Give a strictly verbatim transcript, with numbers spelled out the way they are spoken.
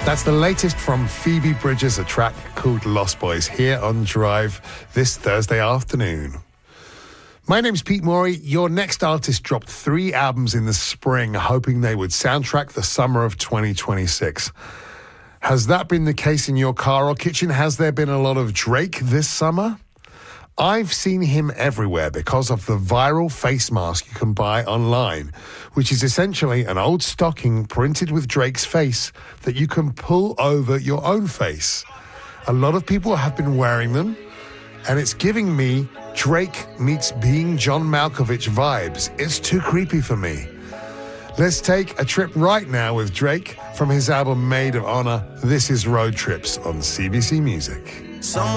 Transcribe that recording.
That's the latest from Phoebe Bridgers, a track called Lost Boys, here on Drive this Thursday afternoon. My name's Pete Morey. Your next artist dropped three albums in the spring, hoping they would soundtrack the summer of twenty twenty-six. Has that been the case in your car or kitchen? Has there been a lot of Drake this summer? I've seen him everywhere because of the viral face mask you can buy online, which is essentially an old stocking printed with Drake's face that you can pull over your own face. A lot of people have been wearing them, and it's giving me Drake meets Being John Malkovich vibes. It's too creepy for me. Let's take a trip right now with Drake from his album Maid of Honor. This is Road Trips on C B C Music. Some